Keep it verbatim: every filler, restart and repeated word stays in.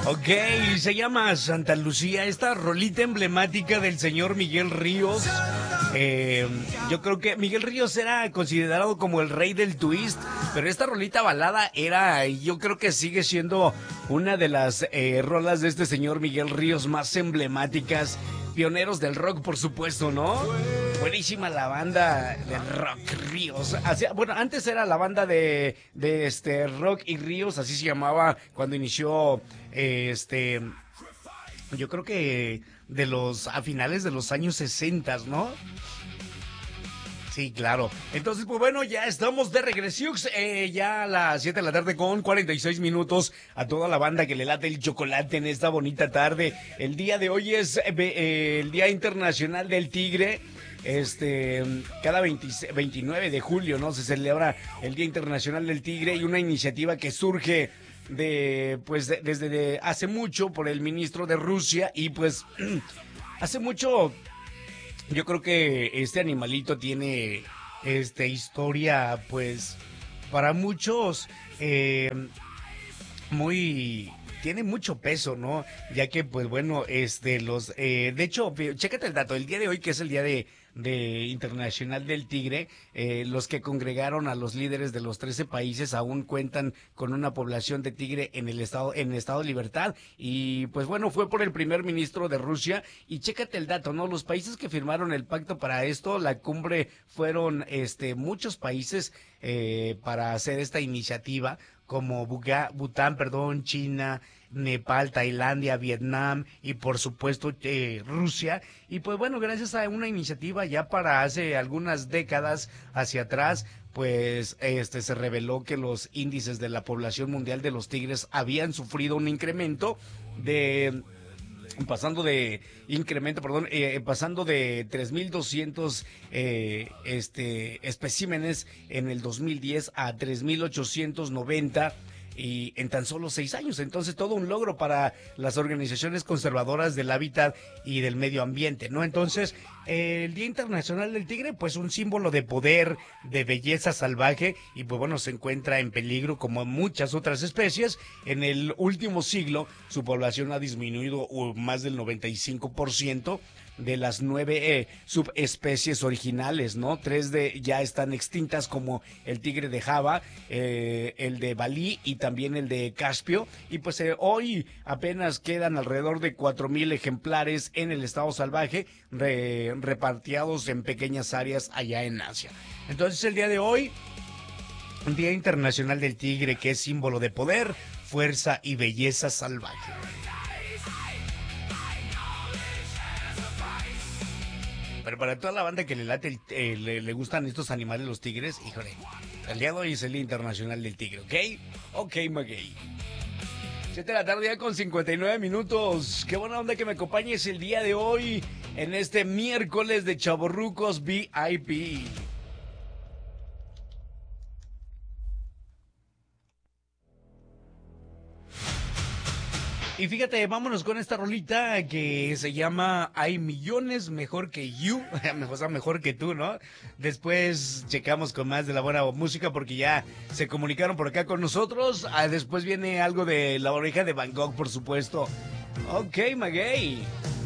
Ok, se llama Santa Lucía, esta rolita emblemática del señor Miguel Ríos. Eh, yo creo que Miguel Ríos era considerado como el rey del twist, pero esta rolita balada era, yo creo que sigue siendo una de las eh, rolas de este señor Miguel Ríos más emblemáticas, pioneros del rock, por supuesto, ¿no? Buenísima la banda de rock Ríos. Así, bueno, antes era la banda de, de este rock y Ríos, así se llamaba cuando inició eh, este. Yo creo que de los a finales de los años sesenta, ¿no? Sí, claro. Entonces, pues bueno, ya estamos de regreso. Eh, ya a las siete de la tarde con cuarenta y seis minutos. A toda la banda que le late el chocolate en esta bonita tarde. El día de hoy es eh, eh, el Día Internacional del Tigre. Este, cada veinte, veintinueve de julio, ¿no? Se celebra el Día Internacional del Tigre y una iniciativa que surge de, pues, de, desde de hace mucho por el ministro de Rusia y pues hace mucho. Yo creo que este animalito tiene este historia, pues, para muchos eh, muy tiene mucho peso, ¿no? Ya que, pues bueno, este, los, eh, de hecho, chécate el dato, el día de hoy, que es el día de, de Internacional del Tigre, eh, los que congregaron a los líderes de los trece países aún cuentan con una población de tigre en el estado, en el estado de Libertad, y pues bueno, fue por el primer ministro de Rusia, y chécate el dato, ¿no? Los países que firmaron el pacto para esto, la cumbre fueron, este, muchos países, eh, para hacer esta iniciativa, como Buga, Bután, perdón, China, Nepal, Tailandia, Vietnam y por supuesto eh, Rusia. Y pues bueno, gracias a una iniciativa ya para hace algunas décadas hacia atrás, pues este se reveló que los índices de la población mundial de los tigres habían sufrido un incremento de pasando de incremento, perdón, eh, pasando de tres mil doscientos eh, este especímenes en el dos mil diez a tres mil ochocientos noventa y en tan solo seis años. Entonces, todo un logro para las organizaciones conservadoras del hábitat y del medio ambiente, ¿no? Entonces, eh, el Día Internacional del Tigre, pues un símbolo de poder, de belleza salvaje, y pues bueno, se encuentra en peligro como muchas otras especies. En el último siglo, su población ha disminuido uh, más del noventa y cinco por ciento de las nueve eh, subespecies originales, ¿no? Tres de ya están extintas, como el tigre de Java, eh, el de Bali y también el de Caspio. Y pues eh, hoy apenas quedan alrededor de cuatro mil ejemplares en el estado salvaje, re, repartidos en pequeñas áreas allá en Asia. Entonces el día de hoy, un Día Internacional del Tigre, que es símbolo de poder, fuerza y belleza salvaje. Pero para toda la banda que le late, el, eh, le, le gustan estos animales, los tigres, híjole, el día de hoy es el Día Internacional del Tigre, ¿ok? Ok, maguey. siete de la tarde ya con cincuenta y nueve minutos. Qué buena onda que me acompañes el día de hoy en este miércoles de Chavorrucos V I P. Y fíjate, vámonos con esta rolita que se llama Hay millones mejor que you, o sea, mejor que tú, ¿no? Después checamos con más de la buena música porque ya se comunicaron por acá con nosotros. Ah, después viene algo de La Oreja de Van Gogh, por supuesto. Ok, maguey.